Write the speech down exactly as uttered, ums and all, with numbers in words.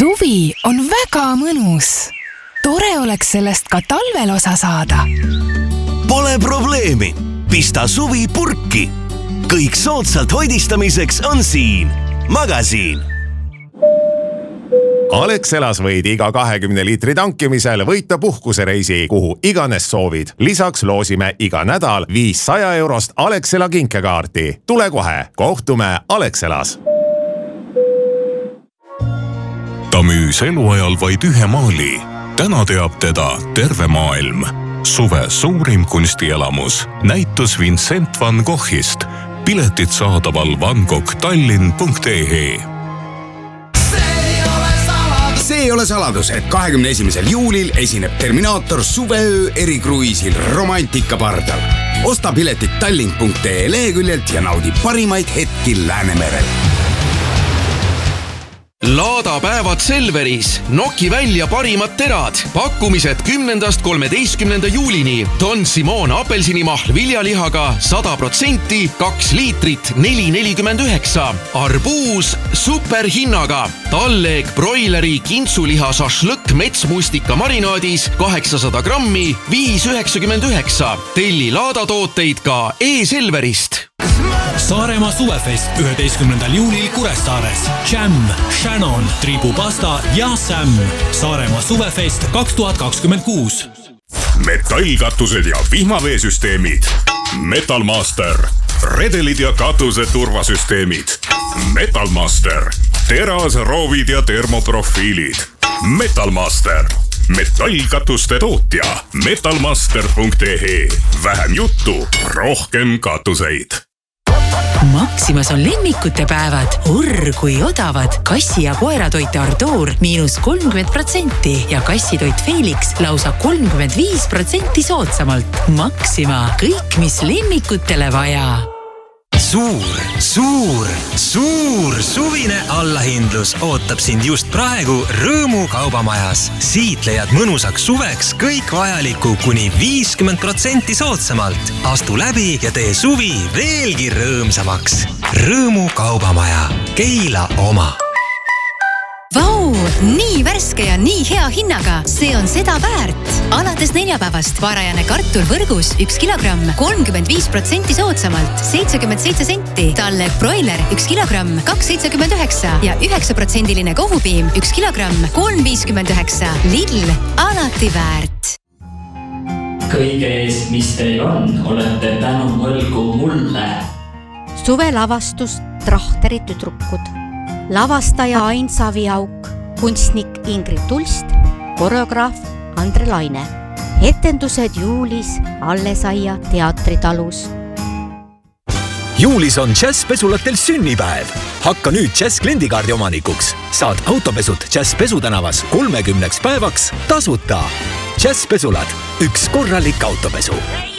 Suvi on väga mõnus. Tore oleks sellest ka talvel osa saada. Pole probleemi. Pista suvi purki. Kõik soodsalt hoidistamiseks on siin. Magasiin. Alexelas võid iga kahekümne liitri tankimisel võita puhkusereisi, kuhu iganes soovid. Lisaks loosime iga nädal viissada eurost Alexela kinkekaarti. Tule kohe, kohtume Alexelas. Ta müüs eluajal vaid ühe maali. Täna teab teda terve maailm. Suve suurim kunstielamus. Näitus Vincent van Goghist. Piletid saadaval vangoghtallinn punkt ee. See ei ole saladus, et kahekümne esimesel juulil esineb Terminaator suveöö erikruiisil Romantika pardal. Osta piletid tallinn punkt ee leheküljelt ja naudi parimaid hetki Läänemerel. Laadapäevad Selveris. Noki välja parimad terad. Pakkumised kümnendast kolmeteistkümnenda juulini. Don Simon apelsinimahl viljalihaga sada protsenti, kaks liitrit, neli nelikümmend üheksa. Arbuus superhinnaga. Talleg broileri kintsuliha šašlõkk metsmustika marinaadis kaheksasada grammi, viis üheksakümmend üheksa. Telli laadatooteid ka e-Selverist. Saaremaa suvefest üheteistkümnendal juulil Kuressaares. Jam, Shannon, tribupasta ja Sam. Saaremaa suvefest kaks tuhat kakskümmend kuus. Metallkatused ja vihmaveesüsteemid. Metalmaster. Redelid ja katuse turvasüsteemid. Metalmaster. Teras, roovid ja termoprofiilid. Metalmaster. Metallkatuste tootja. metalmaster punkt ee. Vähem juttu, rohkem katuseid. Maximas on lemmikute päevad. Urr kui odavad. Kassi- ja koeratoite Artur miinus kolmkümmend protsenti ja kassitoit Felix lausa kolmkümmend viis protsenti soodsamalt. Maxima. Kõik, mis lemmikutele vaja. Suur, suur, suur suvine allahindlus ootab sind just praegu Rõõmu kaubamajas. Siit leiad mõnusaks suveks kõik vajaliku kuni viiskümmend protsenti soodsamalt. Astu läbi ja tee suvi veelgi rõõmsamaks. Rõõmu kaubamaja. Keila oma. Vau, nii värske ja nii hea hinnaga. See on seda väärt. Alates neljapäevast varajane kartul võrgus üks kilogramm, kolmkümmend viis protsenti soodsamalt, seitsekümmend seitse senti. Talleg broiler üks kilogramm, kaks seitsekümmend üheksa ja üheksa protsendiline kohupiim üks kilogramm, kolm viiskümmend üheksa. Lidl, alati väärt. Kõige eest, mis teil on, olete tänu võlgu mulle. Suvelavastus Trahteri tüdrukud. Lavastaja Ain Saviauk, kunstnik Ingrid Tulst, koreograaf Andre Laine. Etendused juulis Allesaia teatritalus. Juulis on Jazz Pesulatel sünnipäev. Hakka nüüd Jazz kliendikaardi omanikuks. Saad autopesud Jazz Pesutänavas kolmekümneks päevaks tasuta. Jazz Pesulad, üks korralik autopesu.